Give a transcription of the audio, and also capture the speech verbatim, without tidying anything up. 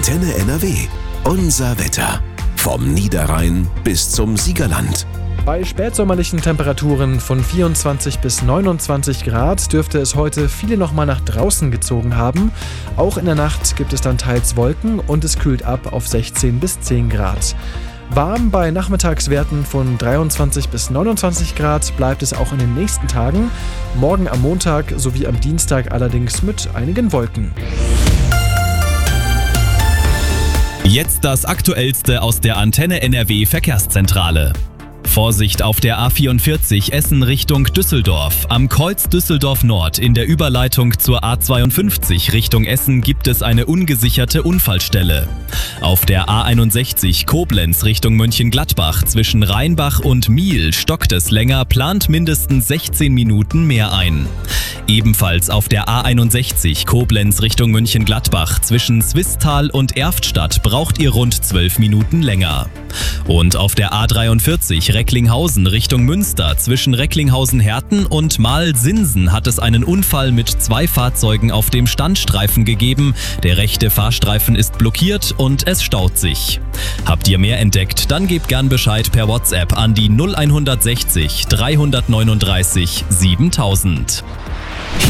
Antenne N R W. Unser Wetter. Vom Niederrhein bis zum Siegerland. Bei spätsommerlichen Temperaturen von vierundzwanzig bis neunundzwanzig Grad dürfte es heute viele noch mal nach draußen gezogen haben. Auch in der Nacht gibt es dann teils Wolken und es kühlt ab auf sechzehn bis zehn Grad. Warm bei Nachmittagswerten von dreiundzwanzig bis neunundzwanzig Grad bleibt es auch in den nächsten Tagen. Morgen am Montag sowie am Dienstag allerdings mit einigen Wolken. Jetzt das Aktuellste aus der Antenne N R W Verkehrszentrale. Vorsicht auf der A vierundvierzig Essen Richtung Düsseldorf. Am Kreuz Düsseldorf Nord in der Überleitung zur A zweiundfünfzig Richtung Essen gibt es eine ungesicherte Unfallstelle. Auf der A einundsechzig Koblenz Richtung Mönchengladbach zwischen Rheinbach und Miel stockt es länger, plant mindestens sechzehn Minuten mehr ein. Ebenfalls auf der A einundsechzig Koblenz Richtung Mönchengladbach zwischen Swisttal und Erftstadt braucht ihr rund zwölf Minuten länger. Und auf der A dreiundvierzig Recklinghausen Richtung Münster zwischen Recklinghausen-Herten und Mahl-Sinsen hat es einen Unfall mit zwei Fahrzeugen auf dem Standstreifen gegeben. Der rechte Fahrstreifen ist blockiert und es staut sich. Habt ihr mehr entdeckt? Dann gebt gern Bescheid per WhatsApp an die null eins sechzig dreihundertneununddreißig siebentausend.